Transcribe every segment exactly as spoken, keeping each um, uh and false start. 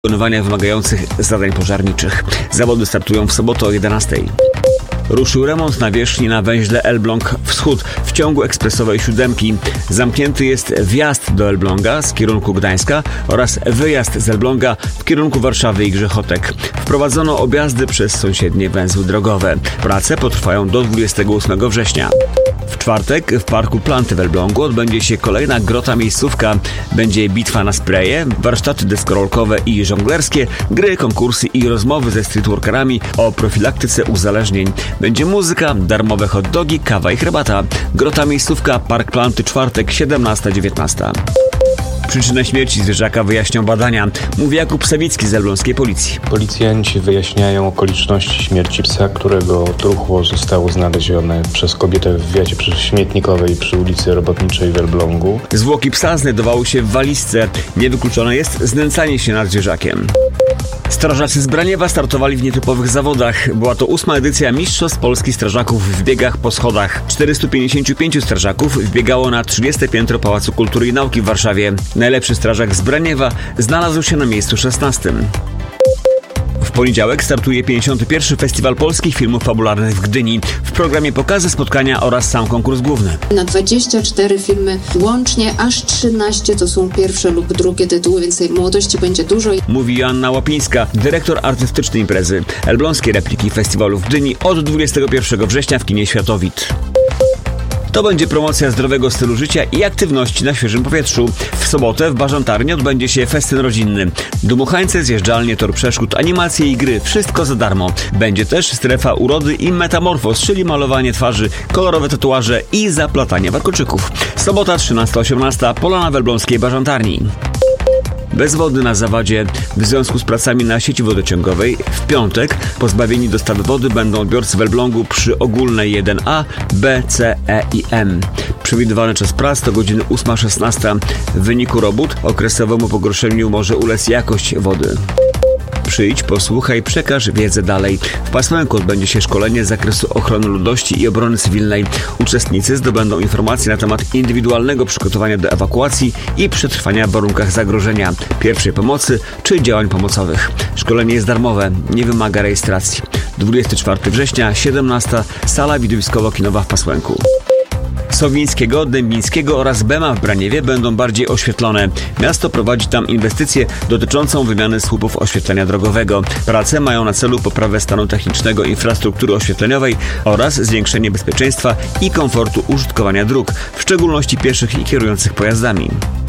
wykonywania wymagających zadań pożarniczych. Zawody startują w sobotę o jedenastej. Ruszył remont nawierzchni na węźle Elbląg Wschód w ciągu ekspresowej siódemki. Zamknięty jest wjazd do Elbląga z kierunku Gdańska oraz wyjazd z Elbląga w kierunku Warszawy i Grzechotek. Wprowadzono objazdy przez sąsiednie węzły drogowe. Prace potrwają do dwudziestego ósmego września. W czwartek w Parku Planty w Elblągu odbędzie się kolejna grota miejscówka. Będzie bitwa na spreje, warsztaty deskorolkowe i żonglerskie, gry, konkursy i rozmowy ze streetworkerami o profilaktyce uzależnień. Będzie muzyka, darmowe hot dogi, kawa i herbata. Grota miejscówka, Park Planty, czwartek, siedemnasta dziewiętnasta. Przyczynę śmierci zwierzaka wyjaśnią badania, mówi Jakub Sawicki z elbląskiej policji. Policjanci wyjaśniają okoliczności śmierci psa, którego truchło zostało znalezione przez kobietę w wiacie śmietnikowej przy ulicy Robotniczej w Elblągu. Zwłoki psa znajdowały się w walizce. Niewykluczone jest znęcanie się nad zwierzakiem. Strażacy z Braniewa startowali w nietypowych zawodach. Była to ósma edycja Mistrzostw Polski Strażaków w biegach po schodach. czterystu pięćdziesięciu pięciu strażaków wbiegało na trzydzieste piętro Pałacu Kultury i Nauki w Warszawie. Najlepszy strażak z Braniewa znalazł się na miejscu szesnastym. W poniedziałek startuje pięćdziesiąty pierwszy Festiwal Polskich Filmów Fabularnych w Gdyni. W programie pokazy, spotkania oraz sam konkurs główny. Na dwadzieścia cztery filmy łącznie, aż trzynaście to są pierwsze lub drugie tytuły, więc tej młodości będzie dużo. Mówi Joanna Łapińska, dyrektor artystyczny imprezy. Elbląskie repliki festiwalu w Gdyni od dwudziestego pierwszego września w kinie Światowit. To będzie promocja zdrowego stylu życia i aktywności na świeżym powietrzu. W sobotę w Bażantarni odbędzie się festyn rodzinny. Dmuchańce, zjeżdżalnie, tor przeszkód, animacje i gry. Wszystko za darmo. Będzie też strefa urody i metamorfoz, czyli malowanie twarzy, kolorowe tatuaże i zaplatanie warkoczyków. Sobota trzynasta osiemnasta, Polana w elbląskiej Bażantarni. Bez wody na Zawadzie. W związku z pracami na sieci wodociągowej w piątek pozbawieni dostaw wody będą odbiorcy w Elblągu przy ogólnej jeden A, B, C, E i M. Przewidywany czas prac to godziny ósma szesnasta. W wyniku robót okresowemu pogorszeniu może ulec jakość wody. Przyjdź, posłuchaj, przekaż wiedzę dalej. W Pasłęku odbędzie się szkolenie z zakresu ochrony ludności i obrony cywilnej. Uczestnicy zdobędą informacje na temat indywidualnego przygotowania do ewakuacji i przetrwania w warunkach zagrożenia, pierwszej pomocy czy działań pomocowych. Szkolenie jest darmowe, nie wymaga rejestracji. dwudziestego czwartego września, siedemnasta, sala widowiskowo-kinowa w Pasłęku. Sowińskiego, Dębińskiego oraz Bema w Braniewie będą bardziej oświetlone. Miasto prowadzi tam inwestycję dotyczącą wymiany słupów oświetlenia drogowego. Prace mają na celu poprawę stanu technicznego infrastruktury oświetleniowej oraz zwiększenie bezpieczeństwa i komfortu użytkowania dróg, w szczególności pieszych i kierujących pojazdami.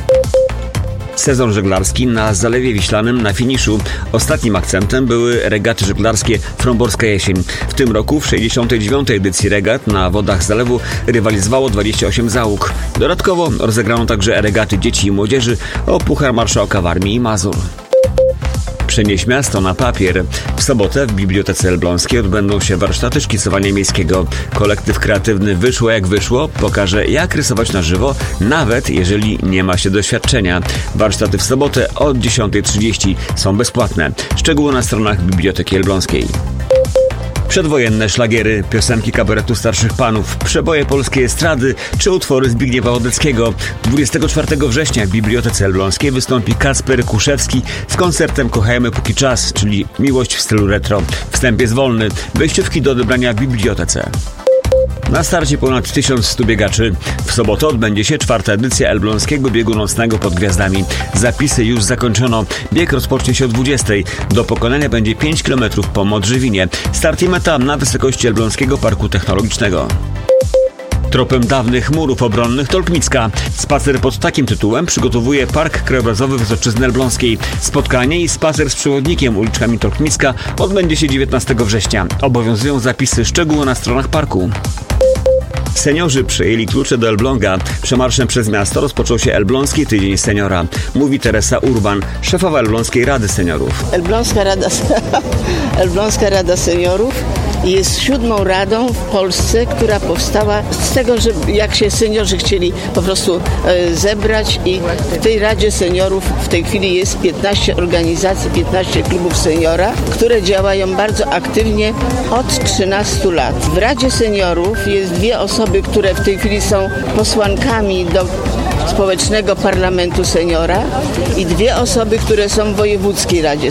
Sezon żeglarski na Zalewie Wiślanym na finiszu. Ostatnim akcentem były regaty żeglarskie Fromborska Jesień. W tym roku w sześćdziesiątej dziewiątej edycji regat na wodach zalewu rywalizowało dwadzieścia osiem załóg. Dodatkowo rozegrano także regaty dzieci i młodzieży o Puchar Marszałka Warmii i Mazur. Przenieś miasto na papier. W sobotę w Bibliotece Elbląskiej odbędą się warsztaty szkicowania miejskiego. Kolektyw kreatywny Wyszło jak wyszło pokaże, jak rysować na żywo, nawet jeżeli nie ma się doświadczenia. Warsztaty w sobotę od dziesiątej trzydzieści są bezpłatne. Szczegóły na stronach Biblioteki Elbląskiej. Przedwojenne szlagiery, piosenki kabaretu starszych panów, przeboje polskiej estrady czy utwory Zbigniewa Wodeckiego. dwudziestego czwartego września w Bibliotece Elbląskiej wystąpi Kacper Kuszewski z koncertem Kochajmy póki czas, czyli miłość w stylu retro. Wstęp jest wolny, wejściówki do odebrania w bibliotece. Na starcie ponad tysiąc stu biegaczy. W sobotę odbędzie się czwarta edycja Elbląskiego Biegu Nocnego pod Gwiazdami. Zapisy już zakończono. Bieg rozpocznie się o dwudziestej. Do pokonania będzie pięć kilometrów po Modrzywinie. Start i meta na wysokości Elbląskiego Parku Technologicznego. Tropem dawnych murów obronnych Tolkmicka. Spacer pod takim tytułem przygotowuje Park Krajobrazowy Wysoczyzny Elbląskiej. Spotkanie i spacer z przewodnikiem uliczkami Tolkmicka odbędzie się dziewiętnastego września. Obowiązują zapisy, szczegóły na stronach parku. Seniorzy przejęli klucze do Elbląga. Przemarszem przez miasto rozpoczął się Elbląski Tydzień Seniora. Mówi Teresa Urban, szefowa Elbląskiej Rady Seniorów. Elbląska Rada, Elbląska Rada Seniorów jest siódmą radą w Polsce, która powstała z tego, że jak się seniorzy chcieli po prostu e, zebrać i w tej Radzie Seniorów w tej chwili jest piętnaście organizacji, piętnaście klubów seniora, które działają bardzo aktywnie od trzynastu lat. W Radzie Seniorów jest dwie osoby, które w tej chwili są posłankami do Społecznego Parlamentu Seniora i dwie osoby, które są w Wojewódzkiej Radzie